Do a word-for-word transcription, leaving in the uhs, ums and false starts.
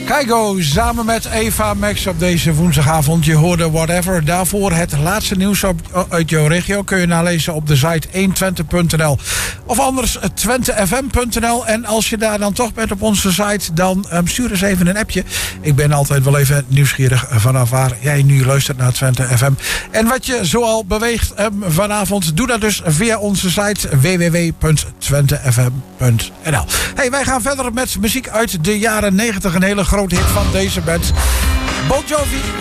Keigo samen met Eva Max op deze woensdagavond. Je hoorde Whatever. Daarvoor het laatste nieuws op, uit jouw regio. Kun je nalezen op de site honderdtwintig punt n l. Of anders twente f m punt n l. En als je daar dan toch bent op onze site, dan um, stuur eens even een appje. Ik ben altijd wel even nieuwsgierig vanaf waar jij nu luistert naar Twente F M. En wat je zoal beweegt um, vanavond, doe dat dus via onze site w w w punt twente f m punt n l. Hey, wij gaan verder met muziek uit de jaren negentig. Een hele grote hit van deze band. Bon Jovi.